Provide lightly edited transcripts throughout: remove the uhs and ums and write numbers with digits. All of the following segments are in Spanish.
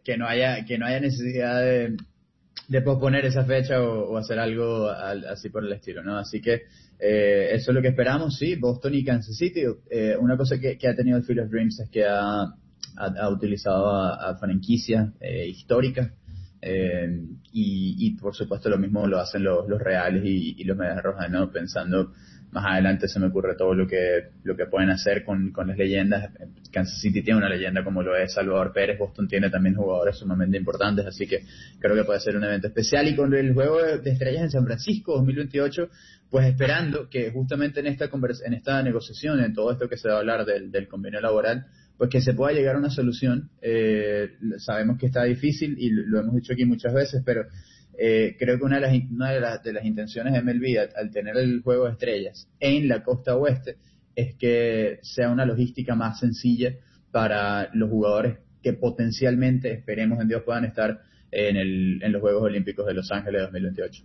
haya necesidad de posponer esa fecha o hacer algo así por el estilo, ¿no? Así que eso es lo que esperamos, sí, Boston y Kansas City. Una cosa que ha tenido el Field of Dreams es que ha utilizado a franquicias históricas, y por supuesto lo mismo lo hacen los Reales y los Medias Rojas, ¿no? Pensando más adelante, se me ocurre todo lo que pueden hacer con las leyendas. Kansas City tiene una leyenda como lo es Salvador Pérez, Boston tiene también jugadores sumamente importantes, así que creo que puede ser un evento especial. Y con el juego de estrellas en San Francisco 2028, pues esperando que justamente en esta negociación, en todo esto que se va a hablar del convenio laboral, pues que se pueda llegar a una solución. Sabemos que está difícil y lo hemos dicho aquí muchas veces, pero creo que una de las intenciones de MLB al tener el juego de estrellas en la costa oeste es que sea una logística más sencilla para los jugadores que potencialmente, esperemos en Dios, puedan estar en los Juegos Olímpicos de Los Ángeles 2028.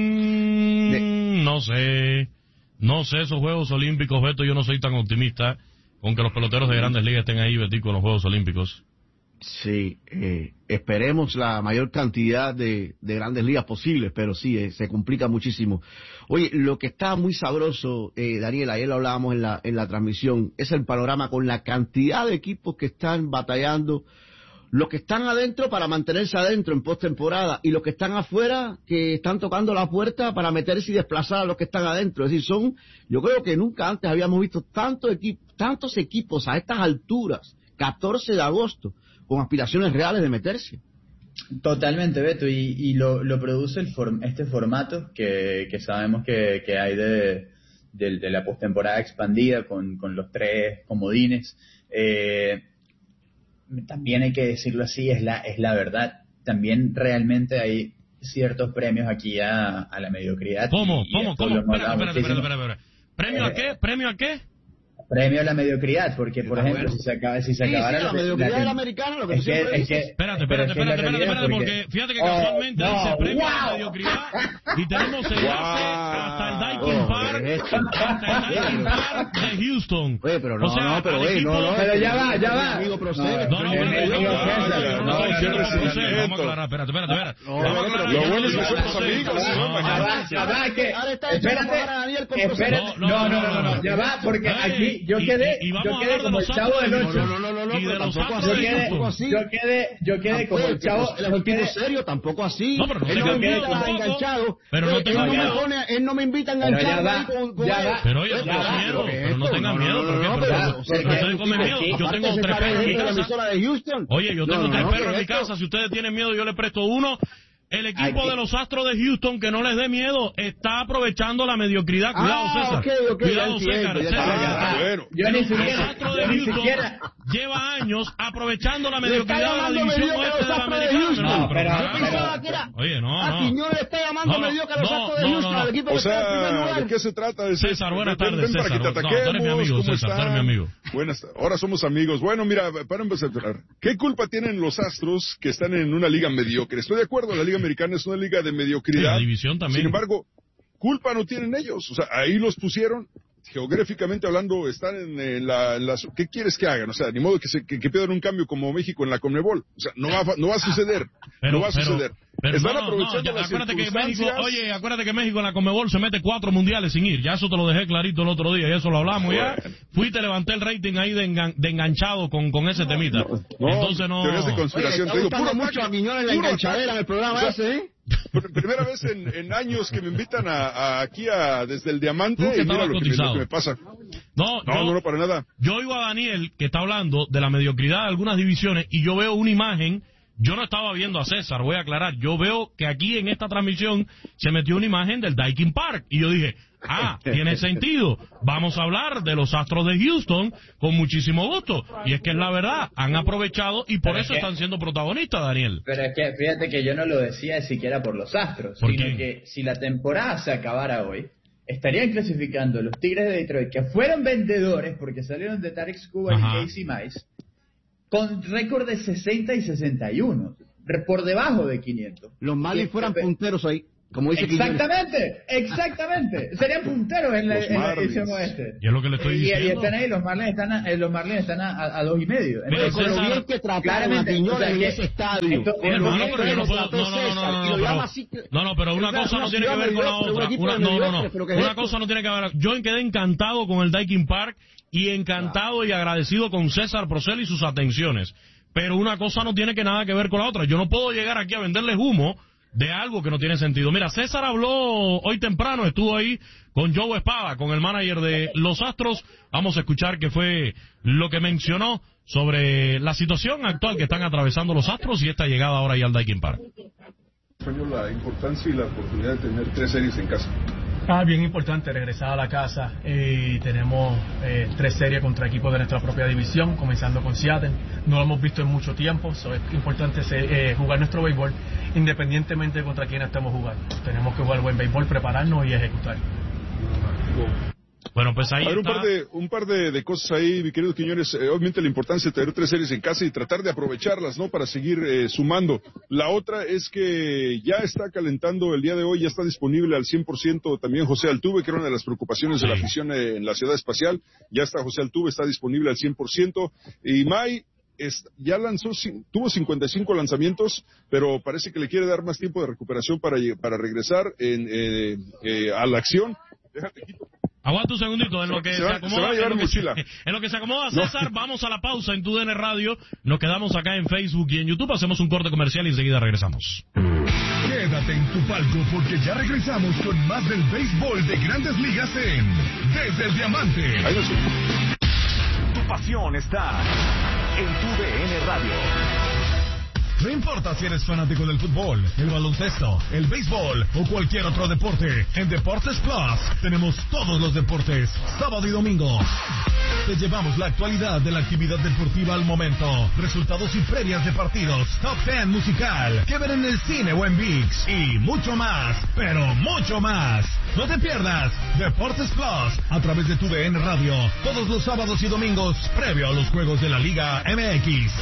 No sé esos Juegos Olímpicos, Beto, yo no soy tan optimista con que los peloteros de Grandes Ligas estén ahí, Betico, en los Juegos Olímpicos. Sí, esperemos la mayor cantidad de Grandes Ligas posibles, pero sí, se complica muchísimo. Oye, lo que está muy sabroso, Daniel, ayer lo hablábamos en la transmisión, es el panorama con la cantidad de equipos que están batallando, los que están adentro para mantenerse adentro en postemporada y los que están afuera que están tocando la puerta para meterse y desplazar a los que están adentro. Es decir, yo creo que nunca antes habíamos visto tantos equipos a estas alturas, 14 de agosto, con aspiraciones reales de meterse. Totalmente, Beto, y lo produce este formato que sabemos que hay de la postemporada expandida con los 3 comodines. También hay que decirlo así, es la verdad. También realmente hay ciertos premios aquí a la mediocridad. ¿Cómo? Espera. ¿Premio a qué? ¿Premio a qué? Premio a la mediocridad, porque por ejemplo, si se acabara la mediocridad del americano, lo que espérate, porque fíjate que casualmente dice premio a la mediocridad y tenemos enlace hasta el Daikin Park, de Houston. Oye, pero no, pero ya va. Amigo, procede. Vamos a aclarar, espérate. Lo bueno es que somos amigos. Espérate, no, ya va, porque aquí yo quedé como el Chavo del 8. Yo quedé como el Chavo. El tipo serio, tampoco así. No, pero no tengas miedo tampoco. Pero no tengas miedo. Él no me invita a enganchar. Pero oye, no tengas miedo. Yo tengo 3 perros en mi casa. Oye, yo tengo 3 perros en mi casa. Si ustedes tienen miedo, yo les presto uno. El equipo de los Astros de Houston, que no les dé miedo, está aprovechando la mediocridad. Cuidado, César. Cuidado, César. Los Astros de Houston lleva años aprovechando la mediocridad de la división oeste de la americana. Oye, Quiñones está llamando mediocre a los Astros de Houston, al equipo que está en primer lugar. ¿De qué se trata? César, buenas tardes, César. Para que te ataquemos. Tú eres mi amigo, César, tú eres mi amigo. Buenas, ahora somos amigos. Bueno, mira, para empezar, ¿qué culpa tienen los Astros que están en una liga mediocre? Estoy de acuerdo, la liga americana es una liga de mediocridad. La división también. Sin embargo, culpa no tienen ellos. O sea, ahí los pusieron, geográficamente hablando, están en las... ¿Qué quieres que hagan? O sea, ni modo que pidan un cambio como México en la Conmebol. O sea, no va a suceder. No va a suceder. Pero están aprovechando las circunstancias. Acuérdate que México en la Conmebol se mete 4 mundiales sin ir. Ya eso te lo dejé clarito el otro día, y eso lo hablamos ya. Fui y te levanté el rating ahí de enganchado con ese temita. Entonces no... Teorías de conspiración. Oye, te gusta mucho a Quiñones la enganchadera en el programa ese, ¿eh? Primera vez en años que me invitan aquí desde el Diamante, y mira lo que me pasa. No, para nada. Yo oigo a Daniel que está hablando de la mediocridad de algunas divisiones y yo veo una imagen. Yo no estaba viendo a César, voy a aclarar. Yo veo que aquí en esta transmisión se metió una imagen del Daikin Park. Y yo dije, tiene sentido. Vamos a hablar de los Astros de Houston con muchísimo gusto. Y es que es la verdad, han aprovechado y por eso están siendo protagonistas, Daniel. Pero es que fíjate que yo no lo decía siquiera por los Astros, sino que si la temporada se acabara hoy, estarían clasificando los Tigres de Detroit, que fueron vendedores porque salieron de Tarek Skubal y Casey Mize, con récord de 60 y 61, por debajo de 500. Los Marlins fueran punteros ahí. Como dice exactamente. Serían punteros en la edición oeste. Y es lo que le estoy diciendo. Y están ahí, los Marlins están a 2.5. Pero con lo bien que trataron a Quiñones en ese estadio. Pero una cosa no tiene que ver con la otra. Una cosa no tiene que ver. Yo quedé encantado con el Daikin Park y encantado y agradecido con César Procel y sus atenciones. Pero una cosa no tiene nada que ver con la otra. Yo no puedo llegar aquí a venderles humo de algo que no tiene sentido. Mira, César habló hoy temprano, estuvo ahí con Joe Espada, con el manager de los Astros. Vamos a escuchar qué fue lo que mencionó sobre la situación actual que están atravesando los Astros y esta llegada ahora ya al Daikin Park. La importancia y la oportunidad de tener 3 series en casa. Bien importante regresar a la casa y tenemos 3 series contra equipos de nuestra propia división, comenzando con Seattle. No lo hemos visto en mucho tiempo, so es importante jugar nuestro béisbol independientemente de contra quién estemos jugando. Tenemos que jugar buen béisbol, prepararnos y ejecutar. Bueno, pues ahí está. Un par de cosas ahí, mi querido Quiñones. Obviamente la importancia de tener 3 series en casa y tratar de aprovecharlas, ¿no? Para seguir sumando. La otra es que ya está calentando el día de hoy, ya está disponible al 100% también José Altuve, que era una de las preocupaciones de la afición en la ciudad espacial. Ya está José Altuve, está disponible al 100%. Y May ya tuvo 55 lanzamientos, pero parece que le quiere dar más tiempo de recuperación para regresar a la acción. Déjate quito. Aguanta un segundito, en lo que se acomoda César, vamos a la pausa en TUDN Radio, nos quedamos acá en Facebook y en YouTube, hacemos un corte comercial y enseguida regresamos. Quédate en tu palco porque ya regresamos con más del béisbol de Grandes Ligas Desde el Diamante. Tu pasión está en TUDN Radio. No importa si eres fanático del fútbol, el baloncesto, el béisbol o cualquier otro deporte, en Deportes Plus tenemos todos los deportes, sábado y domingo. Te llevamos la actualidad de la actividad deportiva al momento, resultados y previas de partidos, top 10 musical, que ver en el cine o en ViX, y mucho más, pero mucho más. No te pierdas Deportes Plus a través de TUDN Radio, todos los sábados y domingos, previo a los juegos de la Liga MX.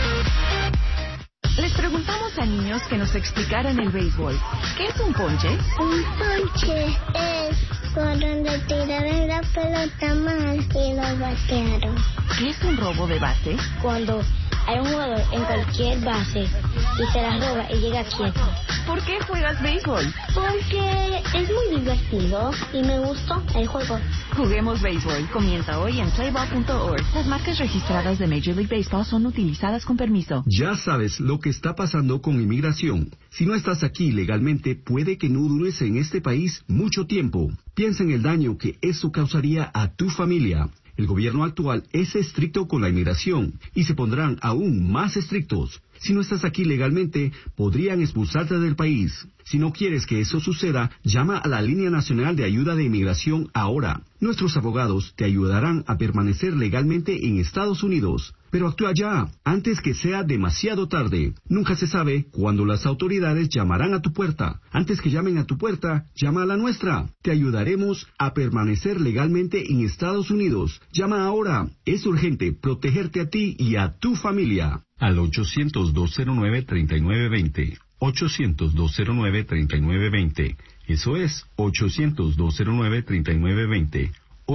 Les preguntamos a niños que nos explicaran el béisbol. ¿Qué es un ponche? Un ponche es cuando tiraron la pelota mal y lo batearon. ¿Qué es un robo de base? Cuando hay un jugador en cualquier base y se la roba y llega quieto. ¿Por qué juegas béisbol? Porque es muy divertido y me gustó el juego. Juguemos béisbol. Comienza hoy en playball.org. Las marcas registradas de Major League Baseball son utilizadas con permiso. Ya sabes lo que está pasando con inmigración. Si no estás aquí legalmente, puede que no dures en este país mucho tiempo. Piensa en el daño que eso causaría a tu familia. El gobierno actual es estricto con la inmigración y se pondrán aún más estrictos. Si no estás aquí legalmente, podrían expulsarte del país. Si no quieres que eso suceda, llama a la Línea Nacional de Ayuda de Inmigración ahora. Nuestros abogados te ayudarán a permanecer legalmente en Estados Unidos. Pero actúa ya, antes que sea demasiado tarde. Nunca se sabe cuándo las autoridades llamarán a tu puerta. Antes que llamen a tu puerta, llama a la nuestra. Te ayudaremos a permanecer legalmente en Estados Unidos. Llama ahora. Es urgente protegerte a ti y a tu familia. Al 800-209-3920. 800-209-3920. Eso es 800-209-3920.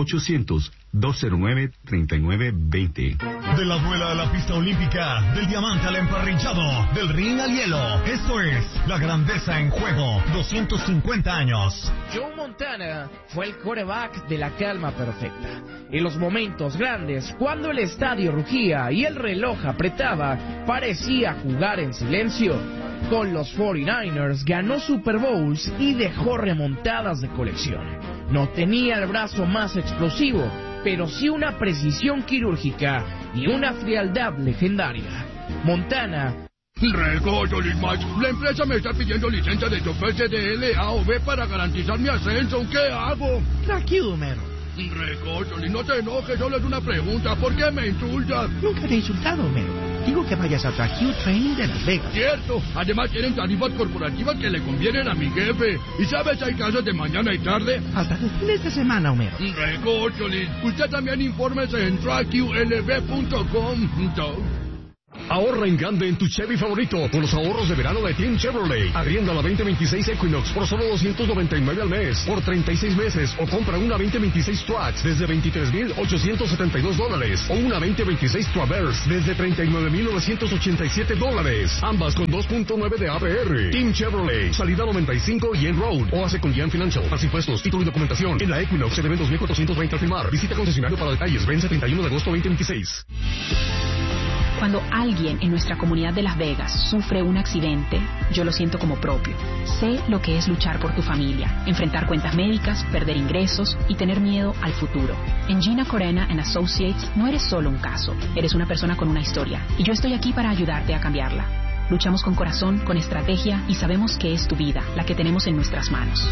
800-209-3920. De la duela a la pista olímpica, del diamante al emparrillado, del ring al hielo. Esto es la grandeza en juego. 250 años. Joe Montana fue el quarterback de la calma perfecta. En los momentos grandes, cuando el estadio rugía y el reloj apretaba, parecía jugar en silencio. Con los 49ers ganó Super Bowls y dejó remontadas de colección. No tenía el brazo más explosivo, pero sí una precisión quirúrgica y una frialdad legendaria. Montana. Recojo, Max. La empresa me está pidiendo licencia de chofer CDL A o B para garantizar mi ascenso. ¿Qué hago? Tranquilo, Homero. Recojo, no te enojes, solo es una pregunta. ¿Por qué me insultas? Nunca te he insultado, Homero. Digo que vayas a Trajillo Training de Las Vegas. Cierto. Además tienen tarifas corporativas que le convienen a mi jefe. ¿Y sabes, hay clases de mañana y tarde? Hasta los fines de semana, Homero. Recócholis. Usted también infórmese en trackqlb.com. Ahorra en grande en tu Chevy favorito con los ahorros de verano de Team Chevrolet. Arrienda la 2026 Equinox por solo $299 al mes por 36 meses o compra una 2026 Trax desde $23,872 o una 2026 Traverse desde $39,987. Ambas con 2.9 de APR. Team Chevrolet, salida 95 y en Road o hace con Gian Financial. Más impuestos, título y documentación. En la Equinox se deben 2,420 al firmar. Visita concesionario para detalles. Vence 31 de agosto 2026. Cuando alguien en nuestra comunidad de Las Vegas sufre un accidente, yo lo siento como propio. Sé lo que es luchar por tu familia, enfrentar cuentas médicas, perder ingresos y tener miedo al futuro. En Gina Corena & Associates no eres solo un caso, eres una persona con una historia y yo estoy aquí para ayudarte a cambiarla. Luchamos con corazón, con estrategia y sabemos que es tu vida, la que tenemos en nuestras manos.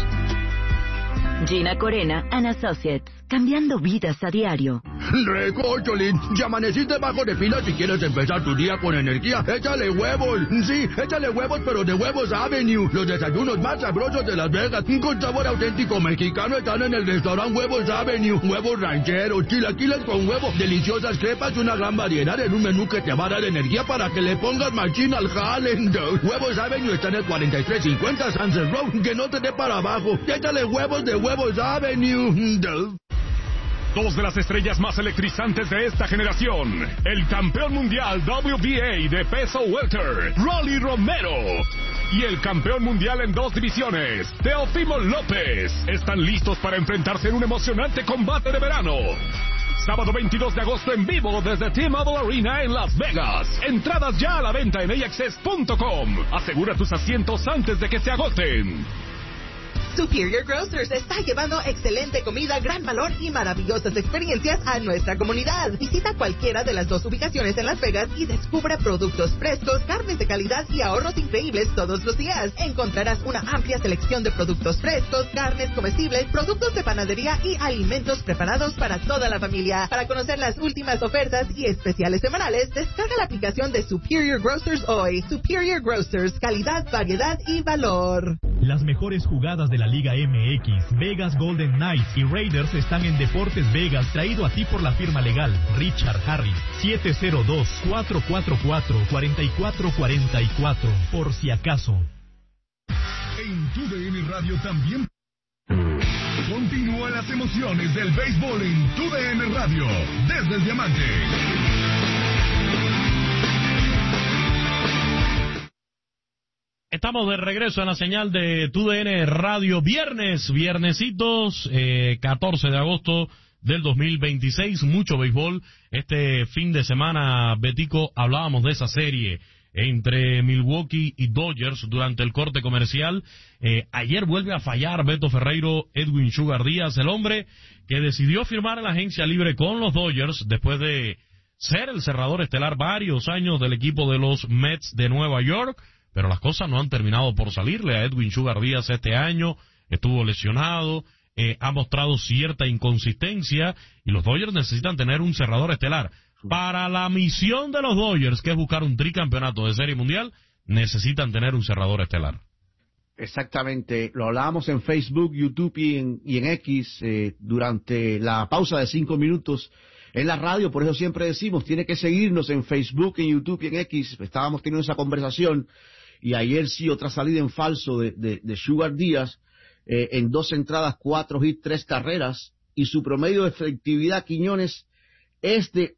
Gina Corena & Associates, cambiando vidas a diario. Recócholín, ya amaneciste bajo de fila si quieres empezar tu día con energía. ¡Échale huevos! Sí, échale huevos, pero de Huevos Avenue. Los desayunos más sabrosos de Las Vegas, con sabor auténtico mexicano, están en el restaurante Huevos Avenue. Huevos rancheros, chilaquiles con huevo, deliciosas crepas, una gran variedad en un menú que te va a dar energía para que le pongas machín al jale. Huevos Avenue está en el 4350 Sunset Road, que no te dé para abajo. Échale huevos de Huevos Avenue. Dos de las estrellas más electrizantes de esta generación. El campeón mundial WBA de peso welter, Rolly Romero. Y el campeón mundial en 2 divisiones, Teófimo López. Están listos para enfrentarse en un emocionante combate de verano. Sábado 22 de agosto en vivo desde T-Mobile Arena en Las Vegas. Entradas ya a la venta en AXS.com. Asegura tus asientos antes de que se agoten. Superior Grocers está llevando excelente comida, gran valor y maravillosas experiencias a nuestra comunidad. Visita cualquiera de las 2 ubicaciones en Las Vegas y descubre productos frescos, carnes de calidad y ahorros increíbles todos los días. Encontrarás una amplia selección de productos frescos, carnes comestibles, productos de panadería y alimentos preparados para toda la familia. Para conocer las últimas ofertas y especiales semanales, descarga la aplicación de Superior Grocers hoy. Superior Grocers, calidad, variedad y valor. Las mejores jugadas de la Liga MX, Vegas Golden Knights y Raiders están en Deportes Vegas, traído a ti por la firma legal Richard Harris, 702-444-4444, por si acaso. En TUDN Radio también continúan las emociones del béisbol en TUDN Radio, desde el Diamante. Estamos de regreso en la señal de TUDN Radio, viernesitos, 14 de agosto del 2026, mucho béisbol. Este fin de semana, Betico, hablábamos de esa serie entre Milwaukee y Dodgers durante el corte comercial. Ayer vuelve a fallar Beto Ferreiro, Edwin Sugar Díaz, el hombre que decidió firmar en la agencia libre con los Dodgers después de ser el cerrador estelar varios años del equipo de los Mets de Nueva York. Pero las cosas no han terminado por salirle a Edwin Sugar Díaz este año. Estuvo lesionado, ha mostrado cierta inconsistencia y los Dodgers necesitan tener un cerrador estelar. Para la misión de los Dodgers, que es buscar un tricampeonato de Serie Mundial, necesitan tener un cerrador estelar. Exactamente, lo hablábamos en Facebook, YouTube y en X durante la pausa de 5 minutos en la radio. Por eso siempre decimos, tiene que seguirnos en Facebook, en YouTube y en X. Estábamos teniendo esa conversación. Y ayer sí, otra salida en falso de Sugar Díaz, en 2 entradas, 4 hits, 3 carreras, y su promedio de efectividad, Quiñones, es de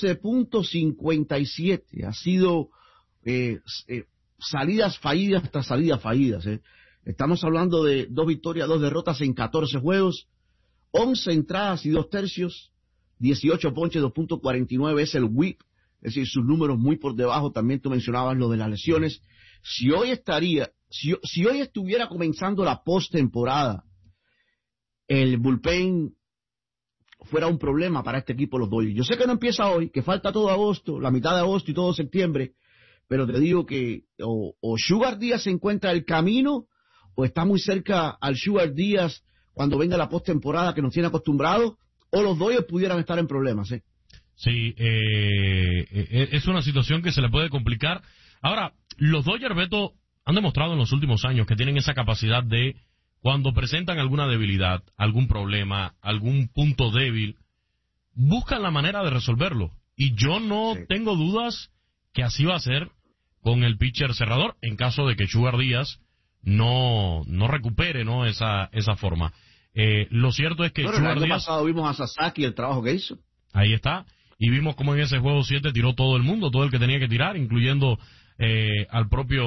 11.57. Ha sido salidas fallidas tras salidas fallidas. Estamos hablando de 2 victorias, 2 derrotas en 14 juegos, 11 entradas y 2 tercios, 18 ponches, 2.49 es el whip, es decir, sus números muy por debajo. También tú mencionabas lo de las lesiones. Si hoy estuviera comenzando la postemporada, el bullpen fuera un problema para este equipo, los Dodgers. Yo sé que no empieza hoy, que falta todo agosto, la mitad de agosto y todo septiembre, pero te digo que o Sugar Díaz se encuentra el camino, o está muy cerca al Sugar Díaz cuando venga la postemporada que nos tiene acostumbrados, o los Dodgers pudieran estar en problemas. Sí, es una situación que se le puede complicar. Ahora, los Dodgers, Beto, han demostrado en los últimos años que tienen esa capacidad de, cuando presentan alguna debilidad, algún problema, algún punto débil, buscan la manera de resolverlo. Y yo no tengo dudas que así va a ser con el pitcher cerrador en caso de que Sugar Díaz no recupere, ¿no?, esa forma. Lo cierto es que el año pasado vimos a Sasaki, el trabajo que hizo. Ahí está. Y vimos cómo en ese juego 7 tiró todo el mundo, todo el que tenía que tirar, incluyendo al propio